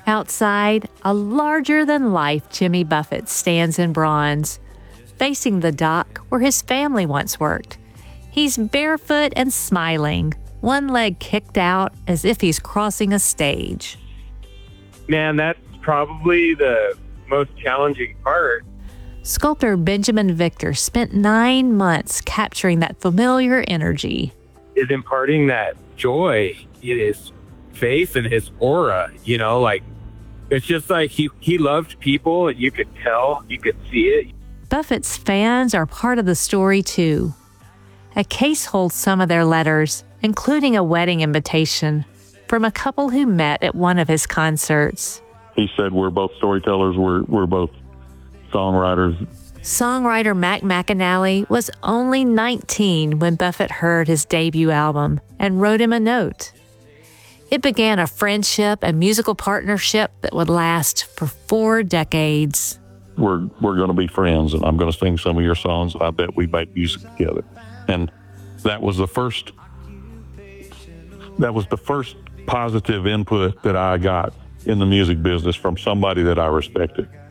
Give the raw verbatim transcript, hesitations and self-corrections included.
Outside, a larger-than-life Jimmy Buffett stands in bronze, facing the dock where his family once worked. He's barefoot and smiling, one leg kicked out as if he's crossing a stage. Man, that's probably the most challenging part. Sculptor Benjamin Victor spent nine months capturing that familiar energy. Is imparting that joy in his face and his aura, you know, like, it's just like he, he loved people, and you could tell, you could see it. Buffett's fans are part of the story, too. A case holds some of their letters, including a wedding invitation from a couple who met at one of his concerts. He said, we're both storytellers, we're, we're both songwriters. Songwriter Mac McAnally was only nineteen when Buffett heard his debut album and wrote him a note. It began a friendship and musical partnership that would last for four decades. We're we're going to be friends, and I'm going to sing some of your songs. I bet we make music together. And that was the first. That was the first positive input that I got in the music business from somebody that I respected.